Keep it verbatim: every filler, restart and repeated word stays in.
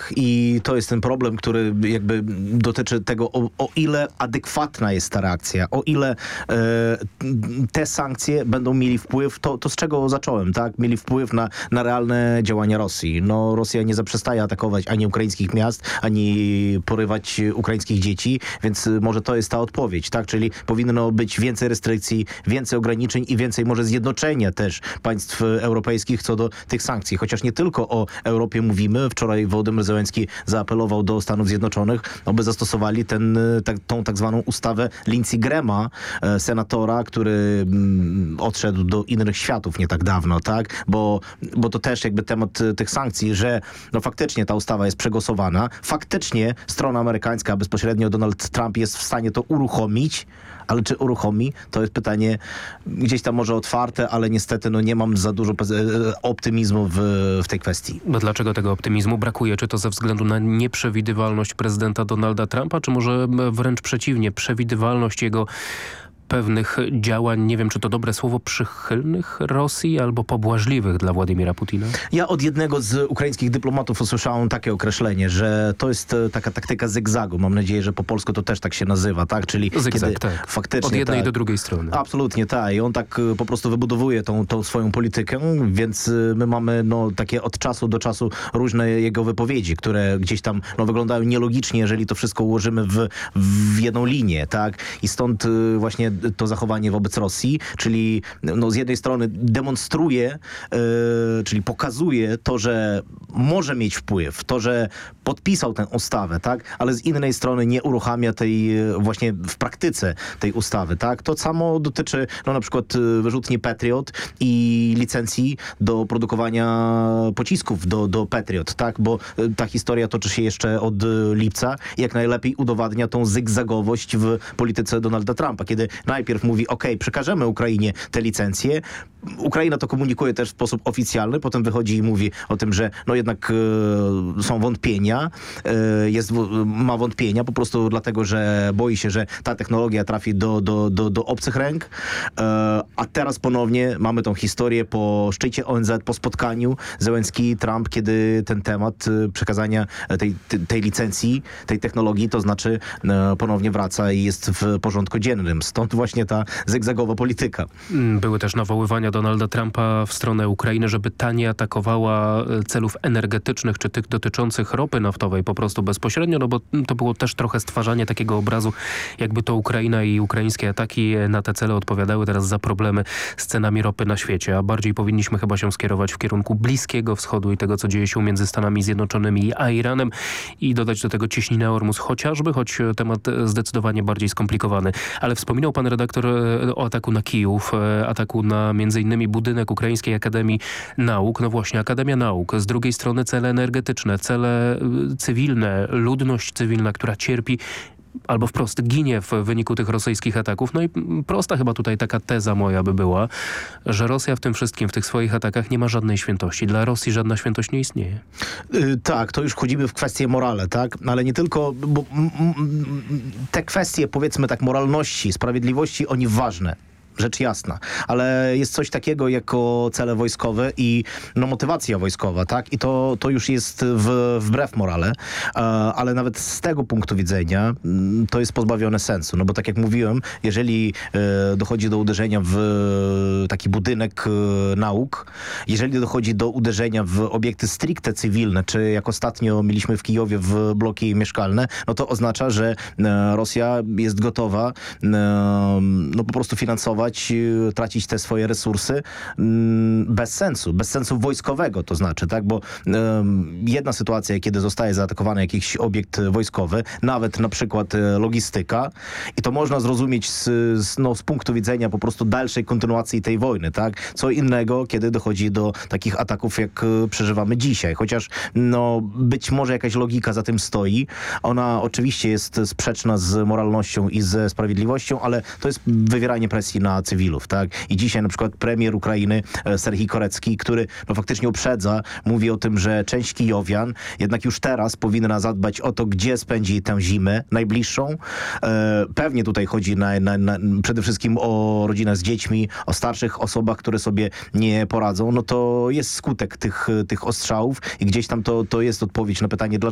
tak? I to jest ten problem, który jakby dotyczy tego, o, o ile adekwatna jest ta reakcja, o ile e, te sankcje będą mieli wpływ, to, to z czego zacząłem, tak? Mieli wpływ na, na realne działania Rosji. No, Rosja nie zaprzestaje atakować ani ukraińskich miast, ani porywać ukraińskich dzieci, więc może to jest ta odpowiedź, tak? Czyli powinno być więcej restrykcji, więcej ograniczeń i więcej może zjednoczenia też państw europejskich co do tych sankcji. Chociaż nie tylko o Europie mówimy. Wczoraj Wołodymyr Zełenski zaapelował do Stanów Zjednoczonych, aby zastosowali ten, tak, tą tak zwaną ustawę Lindsey Grahama, e, senatora, który mm, odszedł do innych światów nie tak dawno, tak? Bo, bo to też jakby temat tych sankcji, że no faktycznie ta ustawa jest przegłosowana. Faktycznie strona amerykańska, bezpośrednio Donald Trump jest w stanie to uruchomić, ale czy uruchomi? To jest pytanie gdzieś tam może otwarte, ale niestety no nie mam za dużo optymizmu w, w tej kwestii. Bo dlaczego tego optymizmu brakuje? Czy to ze względu na nieprzewidywalność prezydenta Donalda Trumpa, czy może wręcz przeciwnie, przewidywalność jego pewnych działań, nie wiem czy to dobre słowo, przychylnych Rosji albo pobłażliwych dla Władimira Putina? Ja od jednego z ukraińskich dyplomatów usłyszałem takie określenie, że to jest taka taktyka zygzagu. Mam nadzieję, że po polsku to też tak się nazywa, tak? Czyli Zygzak, kiedy tak. faktycznie od jednej tak, do drugiej strony. Absolutnie, tak. I on tak po prostu wybudowuje tą, tą swoją politykę, więc my mamy no, takie od czasu do czasu różne jego wypowiedzi, które gdzieś tam no, wyglądają nielogicznie, jeżeli to wszystko ułożymy w, w jedną linię, tak? I stąd właśnie to zachowanie wobec Rosji, czyli no, z jednej strony demonstruje, yy, czyli pokazuje to, że może mieć wpływ, to, że podpisał tę ustawę, tak? Ale z innej strony nie uruchamia tej właśnie w praktyce tej ustawy, tak? To samo dotyczy no, na przykład wyrzutni Patriot i licencji do produkowania pocisków do, do Patriot, tak? Bo ta historia toczy się jeszcze od lipca i jak najlepiej udowadnia tą zygzagowość w polityce Donalda Trumpa, kiedy najpierw mówi, ok, przekażemy Ukrainie te licencje. Ukraina to komunikuje też w sposób oficjalny, potem wychodzi i mówi o tym, że no jednak e, są wątpienia, e, jest, ma wątpienia po prostu dlatego, że boi się, że ta technologia trafi do, do, do, do obcych ręk. E, a teraz ponownie mamy tą historię po szczycie O N Z, po spotkaniu Zełenski-Trump, kiedy ten temat przekazania tej, tej licencji, tej technologii, to znaczy e, ponownie wraca i jest w porządku dziennym. Stąd właśnie ta zygzagowa polityka. Były też nawoływania Donalda Trumpa w stronę Ukrainy, żeby ta nie atakowała celów energetycznych, czy tych dotyczących ropy naftowej po prostu bezpośrednio, no bo to było też trochę stwarzanie takiego obrazu, jakby to Ukraina i ukraińskie ataki na te cele odpowiadały teraz za problemy z cenami ropy na świecie, a bardziej powinniśmy chyba się skierować w kierunku Bliskiego Wschodu i tego, co dzieje się między Stanami Zjednoczonymi a Iranem i dodać do tego cieśninę Ormus chociażby, choć temat zdecydowanie bardziej skomplikowany. Ale wspominał pan redaktor o ataku na Kijów, ataku na między innymi budynek Ukraińskiej Akademii Nauk. No właśnie, Akademia Nauk. Z drugiej strony cele energetyczne, cele cywilne, ludność cywilna, która cierpi albo wprost ginie w wyniku tych rosyjskich ataków. No i prosta chyba tutaj taka teza moja by była, że Rosja w tym wszystkim, w tych swoich atakach nie ma żadnej świętości. Dla Rosji żadna świętość nie istnieje. Yy, tak, to już wchodzimy w kwestie morale, tak? Ale nie tylko, bo m, m, te kwestie, powiedzmy tak, moralności, sprawiedliwości, oni ważne. Rzecz jasna, ale jest coś takiego jako cele wojskowe i no, motywacja wojskowa, tak? I to, to już jest w, wbrew morale, ale nawet z tego punktu widzenia to jest pozbawione sensu, no bo tak jak mówiłem, jeżeli dochodzi do uderzenia w taki budynek nauk, jeżeli dochodzi do uderzenia w obiekty stricte cywilne, czy jak ostatnio mieliśmy w Kijowie w bloki mieszkalne, no to oznacza, że Rosja jest gotowa no po prostu finansować, tracić te swoje resursy bez sensu, bez sensu wojskowego to znaczy, tak, bo jedna sytuacja, kiedy zostaje zaatakowany jakiś obiekt wojskowy, nawet na przykład logistyka i to można zrozumieć z, z, no, z punktu widzenia po prostu dalszej kontynuacji tej wojny, tak, co innego, kiedy dochodzi do takich ataków, jak przeżywamy dzisiaj, chociaż no, być może jakaś logika za tym stoi, ona oczywiście jest sprzeczna z moralnością i ze sprawiedliwością, ale to jest wywieranie presji na cywilów, tak? I dzisiaj na przykład premier Ukrainy Serhii Korecki, który no, faktycznie uprzedza, mówi o tym, że część Kijowian jednak już teraz powinna zadbać o to, gdzie spędzi tę zimę najbliższą. E, pewnie tutaj chodzi na, na, na, przede wszystkim o rodzinę z dziećmi, o starszych osobach, które sobie nie poradzą. No to jest skutek tych, tych ostrzałów i gdzieś tam to, to jest odpowiedź na pytanie, dlaczego